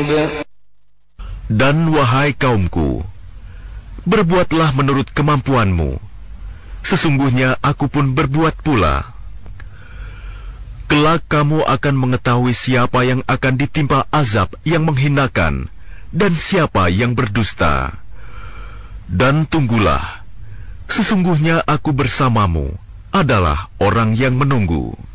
Dan wahai kaumku, berbuatlah menurut kemampuanmu. Sesungguhnya aku pun berbuat pula. Kelak kamu akan mengetahui siapa yang akan ditimpa azab yang menghinakan dan siapa yang berdusta. Dan tunggulah, sesungguhnya aku bersamamu adalah orang yang menunggu.